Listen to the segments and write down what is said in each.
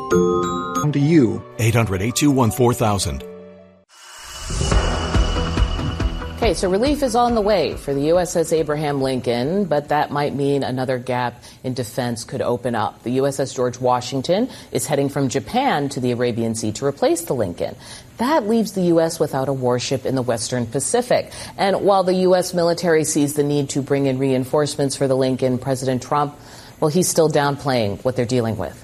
To you. 800-821-4000. Okay, so relief is on the way for the USS Abraham Lincoln, but that might mean another gap in defense could open up. The USS George Washington is heading from Japan to the Arabian Sea to replace the Lincoln. That leaves the U.S. without a warship in the Western Pacific. And while the U.S. military sees the need to bring in reinforcements for the Lincoln, President Trump, well, he's still downplaying what they're dealing with.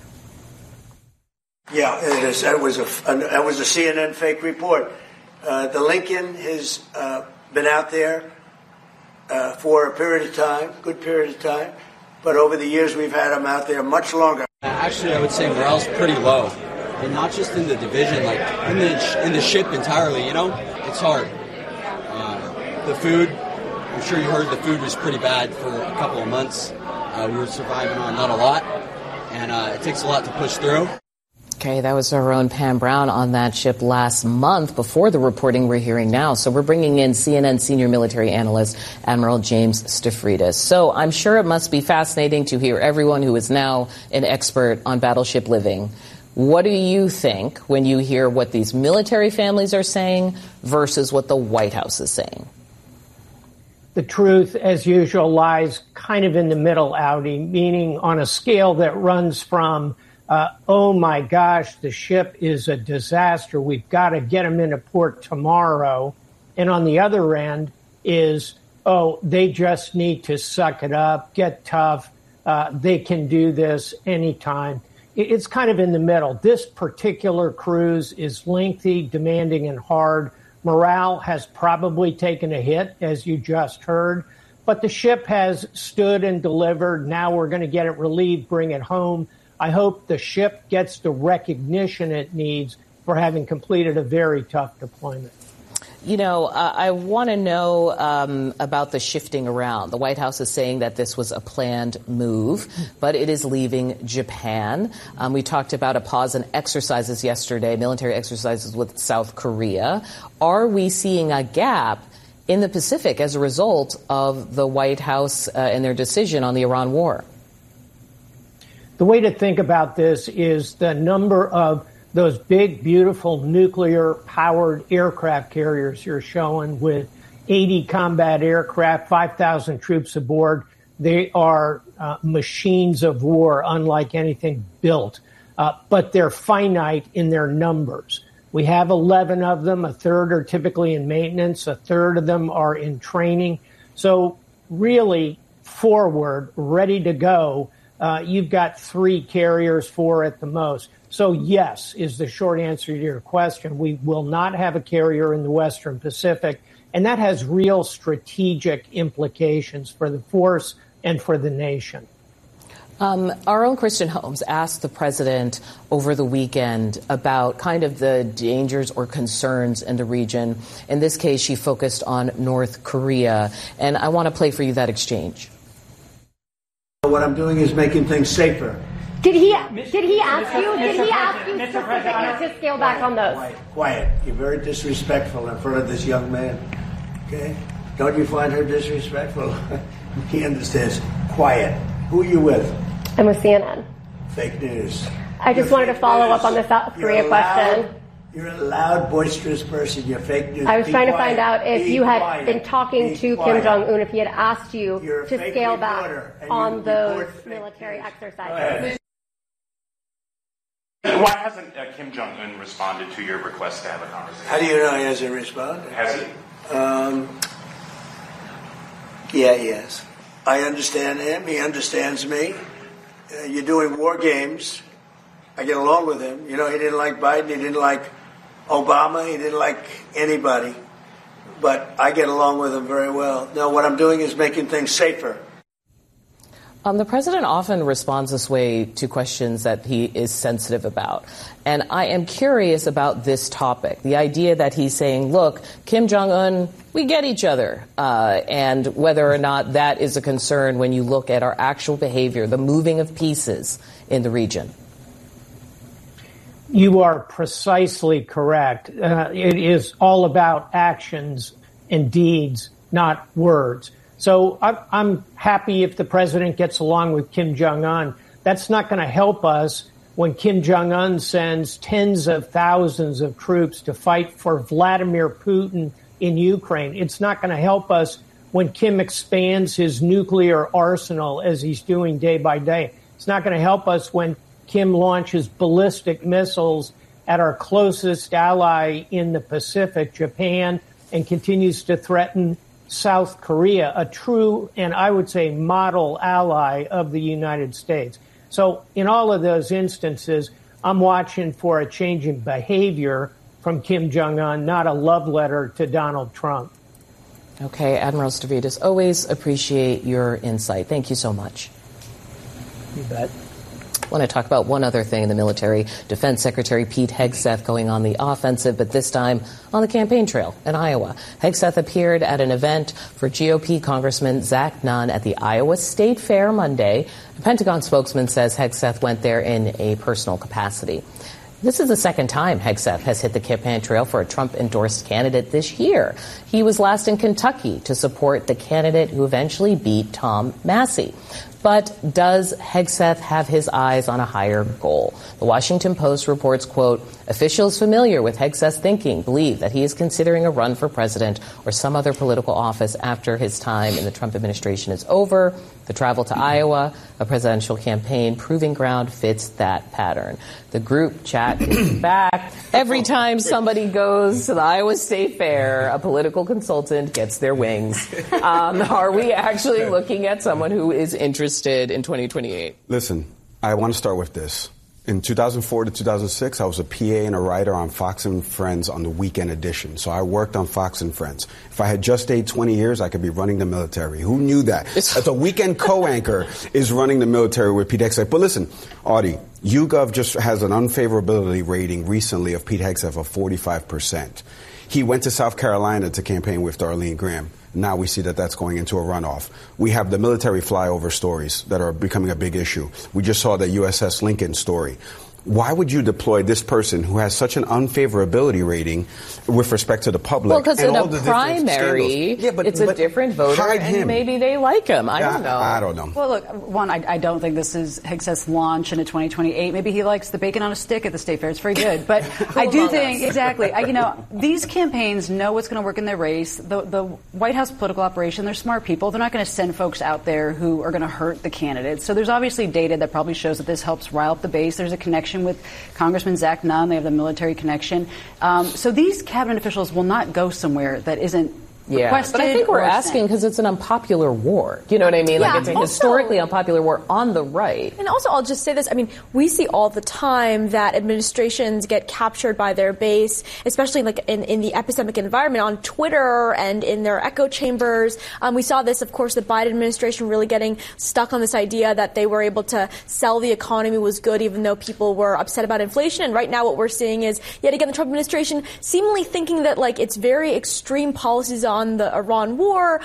Yeah, it is. That was a CNN fake report. The Lincoln has been out there for a period of time, good period of time, but over the years we've had them out there much longer. Actually, I would say morale's pretty low, and not just in the division, like in the ship entirely. You know, it's hard. The food, I'm sure you heard, the food was pretty bad for a couple of months. We were surviving on not a lot, and it takes a lot to push through. Okay, that was our own Pam Brown on that ship last month before the reporting we're hearing now. So we're bringing in CNN senior military analyst Admiral James Stavridis. So I'm sure it must be fascinating to hear everyone who is now an expert on battleship living. What do you think when you hear what these military families are saying versus what the White House is saying? The truth, as usual, lies kind of in the middle, Audi, meaning on a scale that runs from oh my gosh, the ship is a disaster, we've got to get them into port tomorrow. And on the other end is, oh, they just need to suck it up, get tough, they can do this anytime. It's kind of in the middle. This particular cruise is lengthy, demanding, and hard. Morale has probably taken a hit, as you just heard. But the ship has stood and delivered. Now we're going to get it relieved, bring it home. I hope the ship gets the recognition it needs for having completed a very tough deployment. You know, I want to know about the shifting around. The White House is saying that this was a planned move, but it is leaving Japan. We talked about a pause in exercises yesterday, military exercises with South Korea. Are we seeing a gap in the Pacific as a result of the White House and their decision on the Iran war? The way to think about this is the number of those big, beautiful nuclear-powered aircraft carriers you're showing with 80 combat aircraft, 5,000 troops aboard. They are machines of war, unlike anything built, but they're finite in their numbers. We have 11 of them. A third are typically in maintenance. A third of them are in training. So really forward, ready to go. You've got 3 carriers, 4 at the most. So yes, is the short answer to your question. We will not have a carrier in the Western Pacific, and that has real strategic implications for the force and for the nation. Our own Kristen Holmes asked the president over the weekend about kind of the dangers or concerns in the region. In this case, she focused on North Korea, and I want to play for you that exchange. What I'm doing is making things safer. Did he ask you specifically to scale back on those? Quiet. You're very disrespectful in front of this young man. Okay? Don't you find her disrespectful? He understands. Quiet. Who are you with? I'm with CNN. Fake news. I just wanted to follow up on the South Korea question. You're a loud, boisterous person. You're fake news. I was trying to find out if you had been talking to Kim Jong-un, if he had asked you to scale back on those military exercises. Why hasn't Kim Jong-un responded to your request to have a conversation? How do you know he hasn't responded? Has he? Yeah, he has. I understand him. He understands me. You're doing war games. I get along with him. You know, he didn't like Biden. He didn't like Obama. He didn't like anybody. But I get along with him very well. Now, what I'm doing is making things safer. The president often responds this way to questions that he is sensitive about. And I am curious about this topic, the idea that he's saying, look, Kim Jong-un, we get each other, and whether or not that is a concern when you look at our actual behavior, the moving of pieces in the region. You are precisely correct. It is all about actions and deeds, not words. So I'm happy if the president gets along with Kim Jong-un. That's not going to help us when Kim Jong-un sends tens of thousands of troops to fight for Vladimir Putin in Ukraine. It's not going to help us when Kim expands his nuclear arsenal as he's doing day by day. It's not going to help us when Kim launches ballistic missiles at our closest ally in the Pacific, Japan, and continues to threaten South Korea, a true and I would say model ally of the United States. So in all of those instances, I'm watching for a change in behavior from Kim Jong-un, not a love letter to Donald Trump. Okay, Admiral Stavridis, always appreciate your insight. Thank you so much. You bet. I want to talk about one other thing in the military. Defense Secretary Pete Hegseth going on the offensive, but this time on the campaign trail in Iowa. Hegseth appeared at an event for GOP Congressman Zach Nunn at the Iowa State Fair Monday. The Pentagon spokesman says Hegseth went there in a personal capacity. This is the second time Hegseth has hit the campaign trail for a Trump-endorsed candidate this year. He was last in Kentucky to support the candidate who eventually beat Tom Massey. But does Hegseth have his eyes on a higher goal? The Washington Post reports, quote, officials familiar with Hegseth's thinking believe that he is considering a run for president or some other political office after his time in the Trump administration is over. The travel to Iowa, a presidential campaign proving ground, fits that pattern. The group chat is back. Every time somebody goes to the Iowa State Fair, a political consultant gets their wings. Are we actually looking at someone who is interested in 2028? Listen, I want to start with this. In 2004 to 2006, I was a PA and a writer on Fox and Friends on the weekend edition. So I worked on Fox and Friends. If I had just stayed 20 years, I could be running the military. Who knew that? As a weekend co-anchor is running the military with Pete Hegseth. But listen, Audie, YouGov just has an unfavorability rating recently of Pete Hegseth of 45%. He went to South Carolina to campaign with Darlene Graham. Now we see that that's going into a runoff. We have the military flyover stories that are becoming a big issue. We just saw the USS Lincoln story. Why would you deploy this person who has such an unfavorability rating with respect to the public? Well, because in a primary, it's a different voter, and maybe they like him. I don't know. I don't know. Well, look, one, I don't think this is Hegseth's launch into 2028. Maybe he likes the bacon on a stick at the state fair. It's very good. But I do think, exactly, these campaigns know what's going to work in their race. The White House political operation, they're smart people. They're not going to send folks out there who are going to hurt the candidates. So there's obviously data that probably shows that this helps rile up the base. There's a connection with Congressman Zach Nunn. They have the military connection. So these cabinet officials will not go somewhere that isn't requested. But I think we're asking because it's an unpopular war. You know what I mean? Yeah, like it's a historically unpopular war on the right. And also, I'll just say this. I mean, we see all the time that administrations get captured by their base, especially like in the epistemic environment on Twitter and in their echo chambers. We saw this, of course, the Biden administration really getting stuck on this idea that they were able to sell the economy was good even though people were upset about inflation. And right now what we're seeing is, yet again, the Trump administration seemingly thinking that like it's very extreme policies on the Iran war,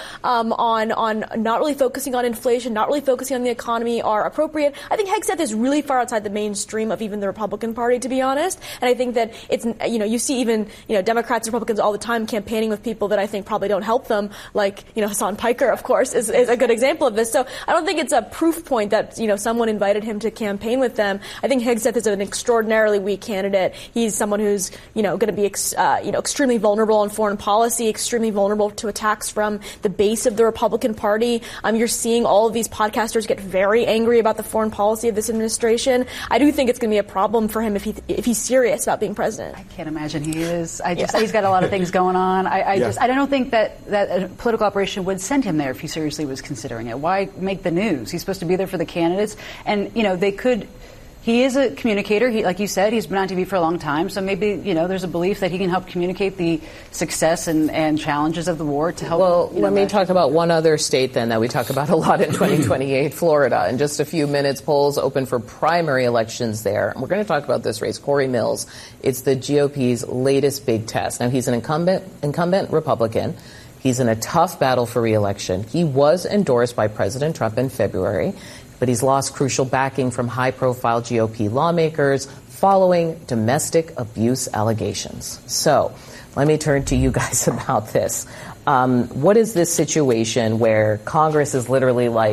on not really focusing on inflation, not really focusing on the economy are appropriate. I think Hegseth is really far outside the mainstream of even the Republican Party, to be honest. And I think that it's, you see even, Democrats and Republicans all the time campaigning with people that I think probably don't help them, like, Hassan Piker, of course, is a good example of this. So I don't think it's a proof point that, someone invited him to campaign with them. I think Hegseth is an extraordinarily weak candidate. He's someone who's, going to be, extremely vulnerable on foreign policy, extremely vulnerable to attacks from the base of the Republican Party. You're seeing all of these podcasters get very angry about the foreign policy of this administration. I do think it's going to be a problem for him if he's serious about being president. I can't imagine he is. He's got a lot of things going on. I don't think that a political operation would send him there if he seriously was considering it. Why make the news? He's supposed to be there for the candidates, and they could. He is a communicator. Like you said, he's been on TV for a long time. So maybe, there's a belief that he can help communicate the success and challenges of the war to help. Well, let me talk about one other state then that we talk about a lot in 2028, Florida. In just a few minutes, polls open for primary elections there. And we're going to talk about this race, Corey Mills. It's the GOP's latest big test. Now, he's an incumbent Republican. He's in a tough battle for re-election. He was endorsed by President Trump in February, but he's lost crucial backing from high-profile GOP lawmakers following domestic abuse allegations. So let me turn to you guys about this. What is this situation where Congress is literally like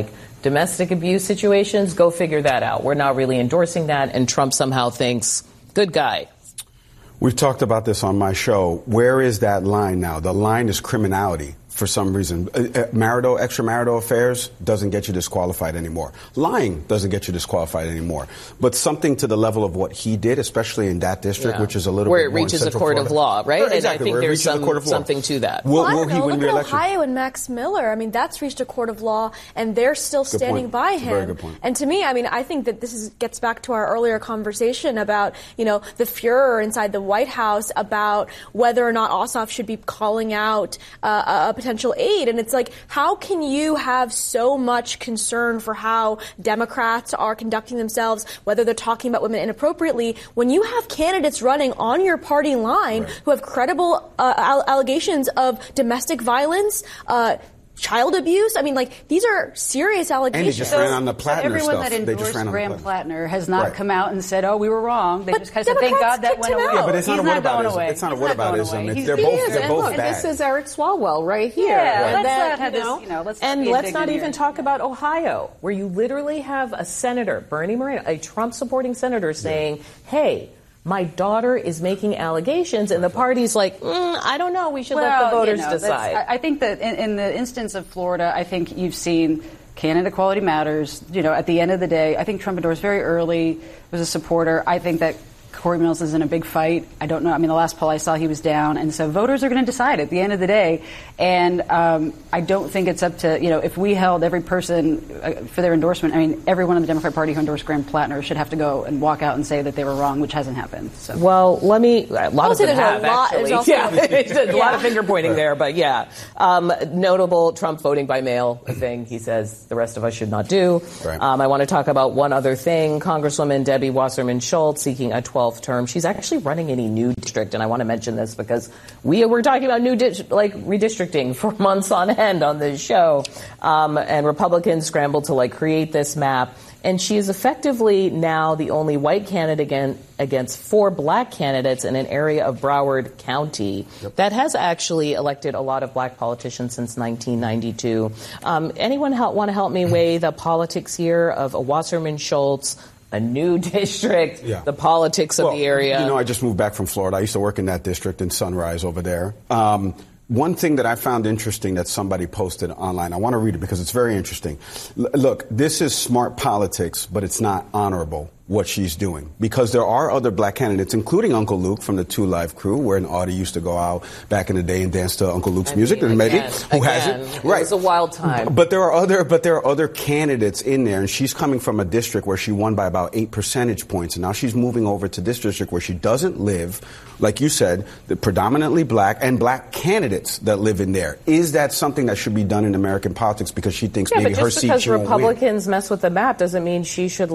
domestic abuse situations, go figure that out. We're not really endorsing that, and Trump somehow thinks, good guy. We've talked about this on my show. Where is that line now? The line is criminality. For some reason, extramarital affairs doesn't get you disqualified anymore. Lying doesn't get you disqualified anymore. But something to the level of what he did, especially in that district, which is a little where bit more it reaches a court of law, right? Exactly, and I think there's something to that. Well, I don't know. Look at Ohio and Max Miller. I mean, that's reached a court of law, and they're still standing by him. Very good point. And to me, I mean, I think that this gets back to our earlier conversation about, the furor inside the White House about whether or not Ossoff should be calling out a potential aid. And it's like, how can you have so much concern for how Democrats are conducting themselves, whether they're talking about women inappropriately, when you have candidates running on your party line who have credible allegations of domestic violence, child abuse? I mean, these are serious allegations. And he just ran on the Plattner everyone stuff. That endorsed Graham Plattner has not come out and said, we were wrong. They just kind of said, thank God that went away. Yeah, but it's not a whataboutism. It's not a whataboutism. They're both bad. This is Eric Swalwell right here. Yeah, let's not even talk about Ohio, where you literally have a senator, Bernie Moreno, a Trump-supporting senator saying, hey, my daughter is making allegations, and the party's like, I don't know, we should let the voters decide. I think that in the instance of Florida, I think you've seen candidate equality matters. At the end of the day, I think Trump endorsed very early, was a supporter. I think that Corey Mills is in a big fight. I don't know. I mean, the last poll I saw, he was down. And so voters are going to decide at the end of the day. And I don't think it's up to, if we held every person for their endorsement, I mean, everyone in the Democratic Party who endorsed Graham Plattner should have to go and walk out and say that they were wrong, which hasn't happened. So. Well, a lot of them have, actually. There's a lot of finger pointing there, but yeah. Notable Trump voting by mail, thing he says the rest of us should not do. Right. I want to talk about one other thing. Congresswoman Debbie Wasserman Schultz seeking a 12th term. She's actually running in a new district, and I want to mention this because we were talking about redistricting for months on end on this show, and Republicans scrambled to create this map. And she is effectively now the only white candidate against 4 black candidates in an area of Broward County that has actually elected a lot of black politicians since 1992. Anyone want to help me weigh the politics here of a Wasserman Schultz, a new district, the politics of the area? I just moved back from Florida. I used to work in that district in Sunrise over there. One thing that I found interesting that somebody posted online, I want to read it because it's very interesting. Look, this is smart politics, but it's not honorable what she's doing, because there are other black candidates, including Uncle Luke from the 2 Live crew, where an Audie used to go out back in the day and dance to Uncle Luke's music. And maybe who hasn't? It was a wild time. But there are other candidates in there, and she's coming from a district where she won by about 8 percentage points, and now she's moving over to this district where she doesn't live, like you said, the predominantly black and black candidates that live in there. Is that something that should be done in American politics because she thinks maybe her seat she won't win? Just because Republicans mess with the map doesn't mean she should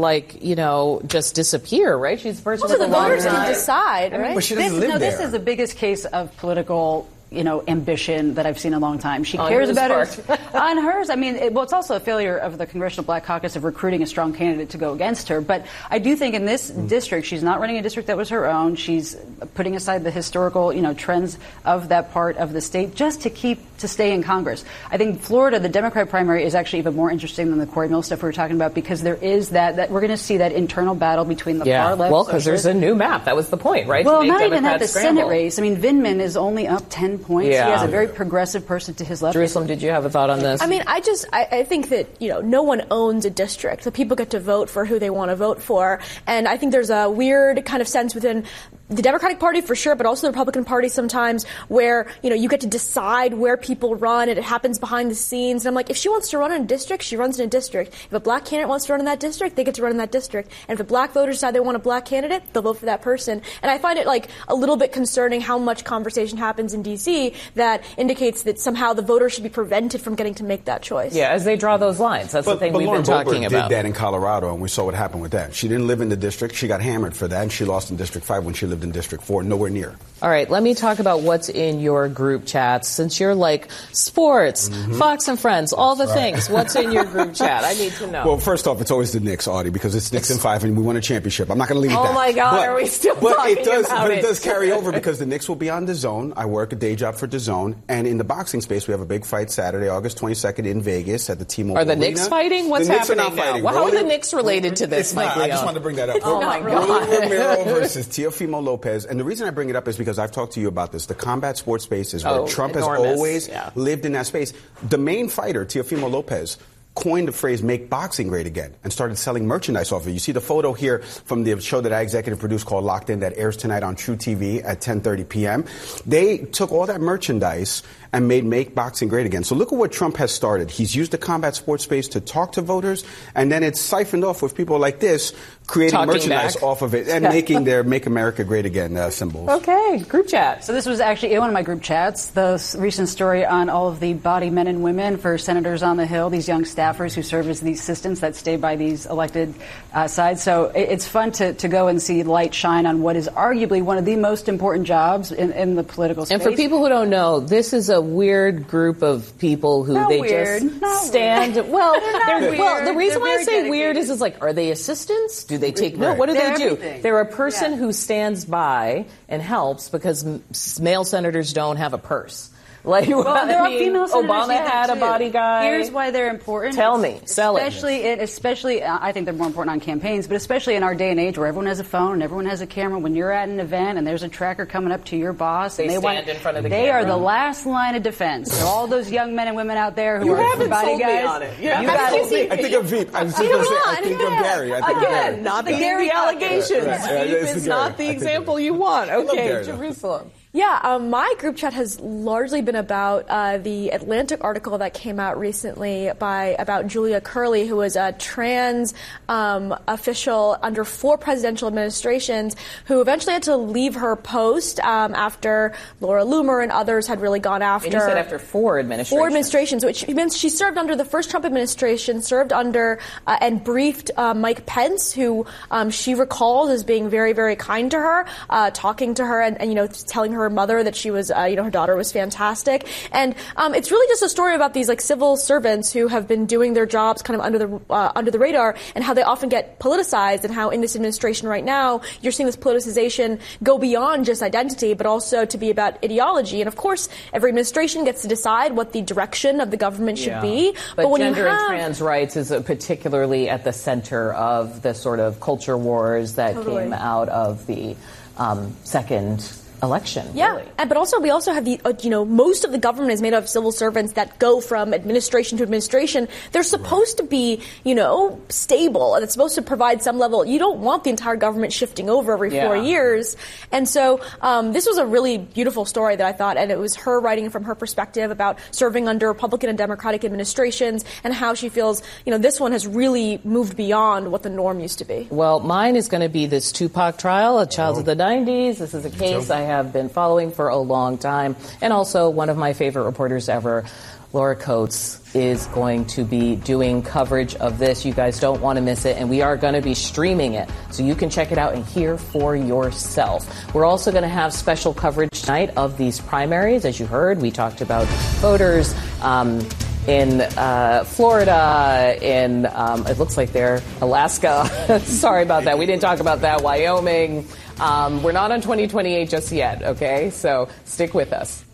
just disappear, right? She's the person with the voters can decide, right? But she doesn't live there. This is the biggest case of political ambition that I've seen in a long time. She cares about it on hers. I mean, it's also a failure of the Congressional Black Caucus of recruiting a strong candidate to go against her. But I do think in this district, she's not running a district that was her own. She's putting aside the historical, trends of that part of the state just to stay in Congress. I think Florida, the Democrat primary, is actually even more interesting than the Corey Mills stuff we were talking about, because there is that we're going to see that internal battle between the far left. Well, because there's a new map. That was the point, right? Well, not even that. The Senate race. I mean, Vindman is only up 10 points. Yeah. He has a very progressive person to his left. Jerusalem, did you have a thought on this? I mean, I think that, no one owns a district. The people get to vote for who they want to vote for. And I think there's a weird kind of sense within the Democratic Party for sure, but also the Republican Party sometimes where, you get to decide where people run and it happens behind the scenes. And I'm like, if she wants to run in a district, she runs in a district. If a black candidate wants to run in that district, they get to run in that district. And if the black voters decide they want a black candidate, they'll vote for that person. And I find it a little bit concerning how much conversation happens in D.C. that indicates that somehow the voters should be prevented from getting to make that choice. Yeah, as they draw those lines. That's the thing we've been talking about. Did that in Colorado, and we saw what happened with that. She didn't live in the district. She got hammered for that, and she lost in District 5 when she lived lived in District 4, nowhere near. All right, let me talk about what's in your group chats. Since you're like sports, Fox and Friends, all the things. What's in your group chat? I need to know. Well, first off, it's always the Knicks, Audie, because it's Knicks in 5 and we won a championship. I'm not going to leave it at that. Oh, my God, are we still talking about it? But it does carry over because the Knicks will be on DAZN. I work a day job for DAZN. And in the boxing space, we have a big fight Saturday, August 22nd in Vegas at the T-Mobile Arena. Are the Knicks fighting? What's the Knicks happening are not now? fighting. Well, how are the Knicks related to this, Mike Leone? I just wanted to bring that up. Oh, my God. Rolly Romero versus Teofimo Lopez. And the reason I bring it up is because I've talked to you about this. The combat sports space is where Trump has always lived in that space. The main fighter, Teofimo Lopez, coined the phrase "make boxing great again" and started selling merchandise off of it. You see the photo here from the show that I executive produced called Locked In that airs tonight on True TV at 10:30 p.m. They took all that merchandise and made Make Boxing Great Again. So look at what Trump has started. He's used the combat sports space to talk to voters, and then it's siphoned off with people like this creating Talking merchandise back. off of it and making their Make America Great Again symbols. Okay, group chat. So this was actually in one of my group chats, the recent story on all of the body men and women for senators on the Hill, these young staffers who serve as the assistants that stay by these elected sides. So it's fun to go and see light shine on what is arguably one of the most important jobs in the political space. And for people who don't know, this is a weird group of people who just stand. Well, the reason why I say weird is like, are they assistants? Do they take note? What do they do? They're a person who stands by and helps because male senators don't have a purse. Like, well, there are female senators Obama had a body guy. Here's why they're important. Tell me, sell it. Especially, I think they're more important on campaigns, but especially in our day and age where everyone has a phone and everyone has a camera. When you're at an event and there's a tracker coming up to your boss, and they stand in front of the they camera. are the last line of defense. So all those young men and women out there who you are haven't body sold guys, me on it. I think of Veep. I was just going to say, I think of Gary. Again, not the Gary allegations. Veep is not the example you want. Okay, Jerusalem. Yeah, my group chat has largely been about the Atlantic article that came out recently about Julia Curley, who was a trans official under 4 presidential administrations, who eventually had to leave her post after Laura Loomer and others had really gone after. And you said after 4 administrations. 4 administrations, which means she served under the first Trump administration, served under and briefed Mike Pence, who she recalls as being very, very kind to her, talking to her and telling her mother that she was, her daughter was fantastic. And it's really just a story about these like civil servants who have been doing their jobs kind of under the radar, and how they often get politicized, and how in this administration right now you're seeing this politicization go beyond just identity, but also to be about ideology. And of course, every administration gets to decide what the direction of the government should be. But when gender and trans rights is particularly at the center of the sort of culture wars that came out of the second election. Yeah, really. But also we also have the most of the government is made up of civil servants that go from administration to administration. They're supposed to be stable, and it's supposed to provide some level. You don't want the entire government shifting over every 4 years. And so this was a really beautiful story that I thought, and it was her writing from her perspective about serving under Republican and Democratic administrations and how she feels this one has really moved beyond what the norm used to be. Well, mine is going to be this Tupac trial, a child of the 90s. This is a case I have been following for a long time. And also one of my favorite reporters ever, Laura Coates, is going to be doing coverage of this. You guys don't want to miss it. And we are going to be streaming it, so you can check it out and hear for yourself. We're also going to have special coverage tonight of these primaries. As you heard, we talked about voters in Florida, in it looks like they're Alaska. Sorry about that. We didn't talk about that. Wyoming. We're not on 2028 just yet, okay? So stick with us.